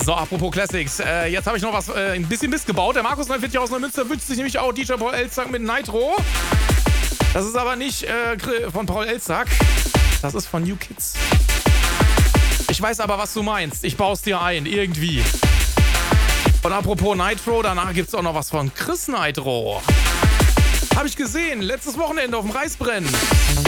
So, apropos Classics. Jetzt habe ich noch was, ein bisschen Mist gebaut. Der Markus 49 aus Neumünster wünscht sich nämlich auch DJ Paul Elstag mit Nitro. Das ist aber nicht von Paul Elstag. Das ist von New Kids. Ich weiß aber, was du meinst. Ich baue es dir ein, irgendwie. Und apropos Nitro, danach gibt es auch noch was von Chris Nitro. Habe ich gesehen, letztes Wochenende auf dem Reisbrennen.